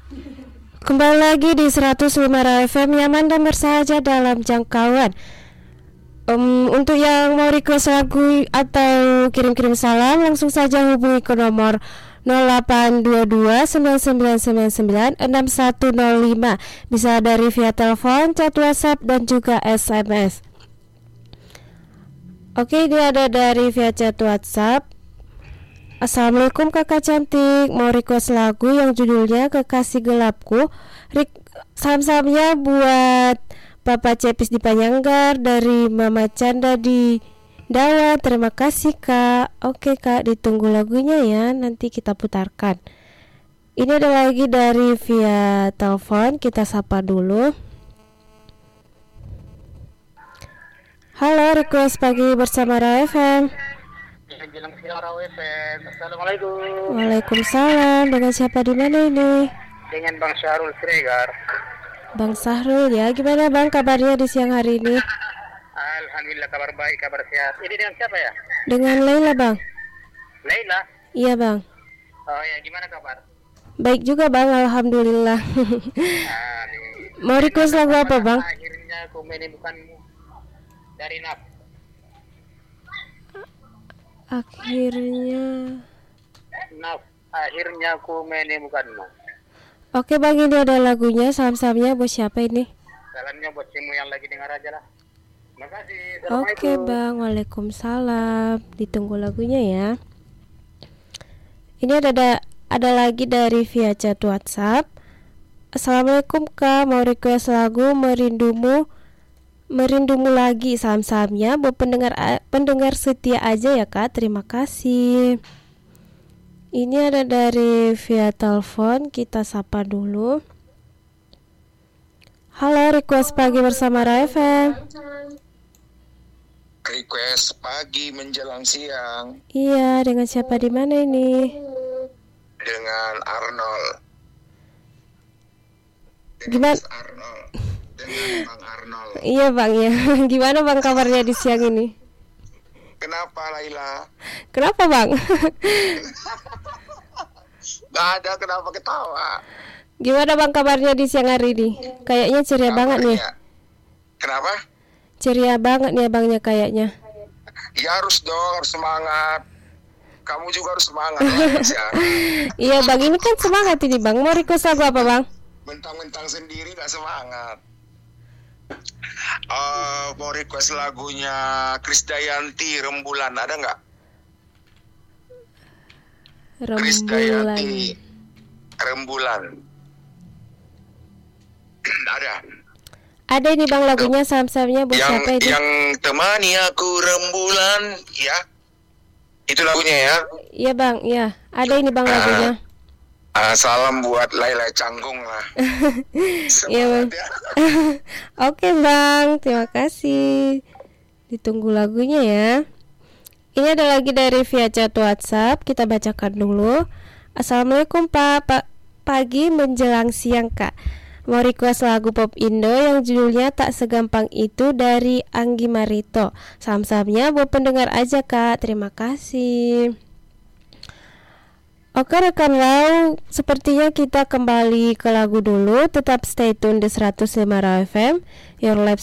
Kembali lagi di 105 Raw FM, nyaman dan bersahaja dalam jangkauan. Untuk yang mau request lagu atau kirim-kirim salam, langsung saja hubungi ke nomor 0822 9999 6105. Bisa dari via telepon, chat WhatsApp dan juga SMS. Oke, ini ada dari via chat WhatsApp. Assalamualaikum kakak cantik, mau request lagu yang judulnya Kekasih Gelapku. Salam-salamnya buat Papa Cepis di Panyanggar, dari Mama Canda di Dawa. Terima kasih kak. Oke kak, ditunggu lagunya ya, nanti kita putarkan. Ini ada lagi dari via telepon, kita sapa dulu. Halo, request pagi bersama Raw FM. Bilang siang Raw FM. Assalamualaikum. Waalaikumsalam. Dengan siapa di mana ini? Dengan Bang Syahrul Siregar. Bang Syahrul ya, gimana bang kabarnya di siang hari ini? Alhamdulillah kabar baik, kabar sehat. Ini dengan siapa ya? Dengan Laila bang. Laila? Iya bang. Oh ya, gimana kabar? Baik juga bang, alhamdulillah. Mau request lagu apa bang? Akhirnya aku menemukanmu dari Naf. Akhirnya aku menemukanmu. Oke bang, ini ada lagunya. Salam-salamnya buat siapa ini? Salamnya buat semua yang lagi dengar aja lah. Terima kasih. Oke bang, waalaikumsalam. Ditunggu lagunya ya. Ini ada lagi dari via chat WhatsApp. Assalamualaikum kak, mau request lagu Merindumu lagi. Salam-salamnya buat pendengar setia aja ya kak. Terima kasih. Ini ada dari via telepon, kita sapa dulu. Halo, request pagi bersama Raw FM. Request pagi menjelang siang. Iya, dengan siapa di mana ini? Dengan Arnold. Gimana? Dengan Bang Arnold. Iya bang ya. Gimana bang kabarnya di siang ini? Kenapa Laila? Kenapa bang? Gak ada, kenapa ketawa? Gimana bang kabarnya di siang hari ini? Kayaknya ceria banget nih. Kenapa? Ceria banget nih abangnya kayaknya. Ya harus dong, harus semangat. Kamu juga harus semangat. Iya bang, ini kan semangat ini bang. Mau request lagu apa bang? Mentang-mentang sendiri gak semangat. Mau request lagunya Krisdayanti, Rembulan, ada nggak? Krisdayanti, Rembulan. Ada. Ada ini bang lagunya, salam-salamnya buat siapa ini? Yang temani aku rembulan, ya. Itu lagunya ya. Iya bang, iya. Ada ini bang lagunya. Salam buat Laila Canggung lah. Iya bang. Ya. Oke bang, terima kasih. Ditunggu lagunya ya. Ini ada lagi dari via chat WhatsApp, kita bacakan dulu. Assalamualaikum pak, pagi menjelang siang kak. Mau request lagu pop Indo yang judulnya Tak Segampang Itu dari Anggi Marito. Salam-salamnya buat pendengar aja kak. Terima kasih. Oke rekan Raw, sepertinya kita kembali ke lagu dulu. Tetap stay tune di 105 Raw FM, Your Life